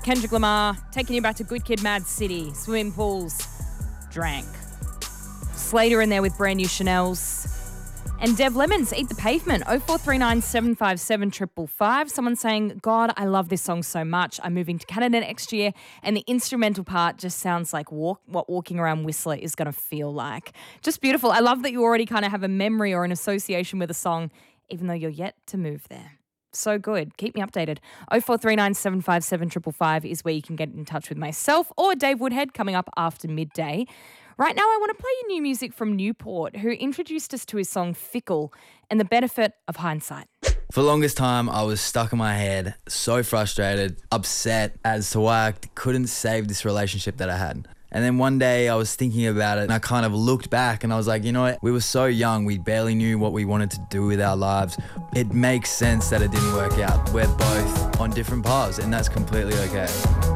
Kendrick Lamar, taking you back to Good Kid, Mad City, swimming pools, drank. Slater in there with brand new Chanel's. And Dev Lemons, Eat the Pavement, 0439 757 555. Someone saying, God, I love this song so much. I'm moving to Canada next year, and the instrumental part just sounds like what walking around Whistler is going to feel like. Just beautiful. I love that you already kind of have a memory or an association with a song, even though you're yet to move there. So good. Keep me updated. 0439 757 555 is where you can get in touch with myself or Dave Woodhead coming up after midday. Right now, I want to play you new music from Newport, who introduced us to his song Fickle and the benefit of hindsight. For the longest time, I was stuck in my head, so frustrated, upset as to why I couldn't save this relationship that I had. And then one day I was thinking about it and I kind of looked back and I was like, you know what? We were so young, we barely knew what we wanted to do with our lives. It makes sense that it didn't work out. We're both on different paths and that's completely okay.